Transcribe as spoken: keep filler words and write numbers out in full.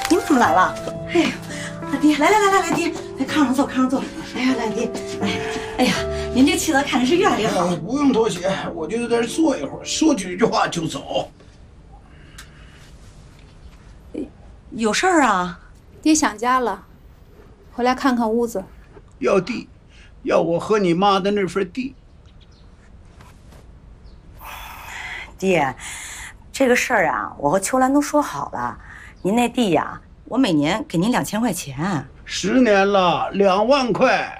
您怎么来了？哎呦，老爹，来来来来来，爹，来炕上坐，炕上坐。哎呀，来爹，哎，哎呀，您这气色看着是越来越好。 哎、不用多谢，我就在这坐一会儿，说几句话就走。 有事儿啊？ 爹想家了，回来看看屋子。 要地，要我和你妈的那份地。 爹，这个事儿啊，我和秋兰都说好了。您那地呀，我每年给您两千块钱。 十年了，两万块。